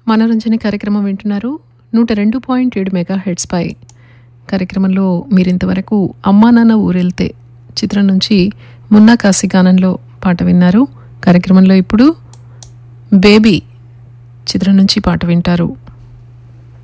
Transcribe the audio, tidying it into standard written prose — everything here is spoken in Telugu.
మనోరంజన కార్యక్రమం వింటున్నారు 102.7 మెగాహెర్ట్జ్ పై. కార్యక్రమంలో మీరింతవరకు అమ్మా నాన్న ఊరెళ్తే చిత్రం నుంచి మున్నా కాశీ గానంలో పాట విన్నారు. కార్యక్రమంలో ఇప్పుడు బేబీ చిత్రం నుంచి పాట వింటారు.